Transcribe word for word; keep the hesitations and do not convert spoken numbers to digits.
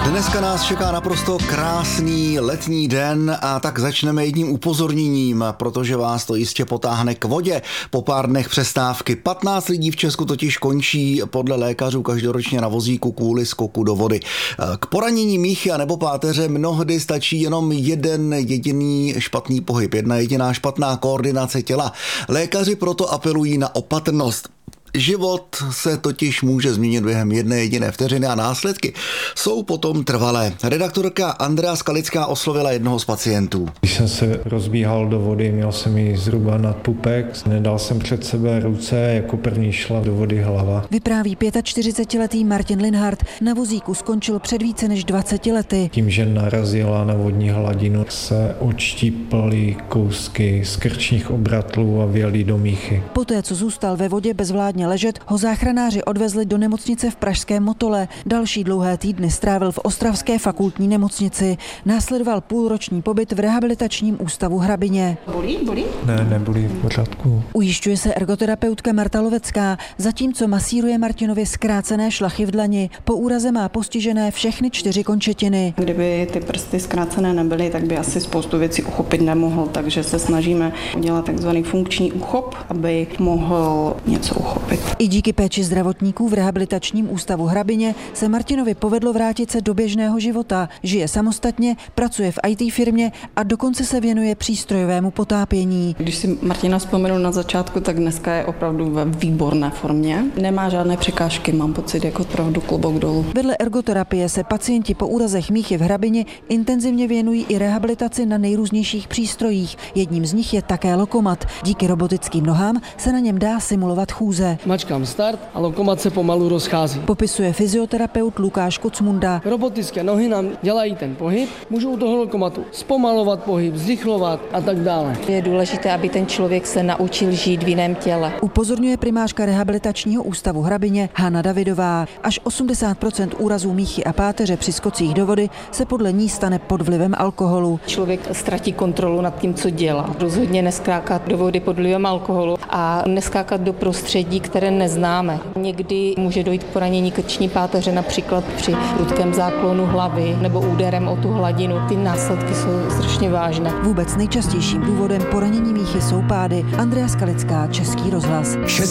Dneska nás čeká naprosto krásný letní den a tak začneme jedním upozorněním, protože vás to jistě potáhne k vodě. Po pár dnech přestávky patnáct lidí v Česku totiž končí podle lékařů každoročně na vozíku kvůli skoku do vody. K poranění míchy a nebo páteře mnohdy stačí jenom jeden jediný špatný pohyb, jedna jediná špatná koordinace těla. Lékaři proto apelují na opatrnost. Život se totiž může změnit během jedné jediné vteřiny a následky jsou potom trvalé. Redaktorka Andrea Skalická oslovila jednoho z pacientů. Když jsem se rozbíhal do vody, měl jsem ji zhruba nad pupek, nedal jsem před sebe ruce, jako první šla do vody hlava. Vypráví čtyřicetiletý Martin Linhart. Na vozíku skončil před více než dvaceti lety. Tím, že narazila na vodní hladinu, se odštípaly kousky z krčních obratlů a vjeli do míchy. Poté, co zůstal ve vodě bezvládně ležet, ho záchranáři odvezli do nemocnice v pražském Motole. Další dlouhé týdny strávil v ostravské fakultní nemocnici. Následoval půlroční pobyt v rehabilitačním ústavu Hrabině. Bolí, bolí? Ne, nebolí v pořádku. Ujišťuje se ergoterapeutka Marta Lovecká, zatímco masíruje Martinovi zkrácené šlachy v dlani. Po úraze má postižené všechny čtyři končetiny. Kdyby ty prsty zkrácené nebyly, tak by asi spoustu věcí uchopit nemohl, takže se snažíme udělat takzvaný funkční úchop, aby mohl něco uchopit. I díky péči zdravotníků v rehabilitačním ústavu Hrabině se Martinovi povedlo vrátit se do běžného života. Žije samostatně, pracuje v í té firmě a dokonce se věnuje přístrojovému potápění. Když si Martina vzpomenu na začátku, tak dneska je opravdu ve výborné formě. Nemá žádné překážky, mám pocit, jako opravdu klobouk dolů. Vedle ergoterapie se pacienti po úrazech míchy v Hrabině intenzivně věnují i rehabilitaci na nejrůznějších přístrojích. Jedním z nich je také lokomat. Díky robotickým nohám se na něm dá simulovat chůze. Mačkám start a lokomat se pomalu rozchází. Popisuje fyzioterapeut Lukáš Kocmunda. Robotické nohy nám dělají ten pohyb, můžou toho lokomatu zpomalovat pohyb, zrychlovat a tak dále. Je důležité, aby ten člověk se naučil žít v jiném těle. Upozorňuje primářka rehabilitačního ústavu Hrabině Hana Davidová. Až osmdesát procent úrazů míchy a páteře při skocích do vody se podle ní stane pod vlivem alkoholu. Člověk ztratí kontrolu nad tím, co dělá. Rozhodně neskákat do vody pod vlivem alkoholu a neskákat do prostředí, které neznáme. Někdy může dojít k poranění krční páteře, například při prudkém záklonu hlavy nebo úderem o tu hladinu. Ty následky jsou strašně vážné. Vůbec nejčastějším důvodem poranění míchy jsou pády. Andrea Skalická, Český rozhlas.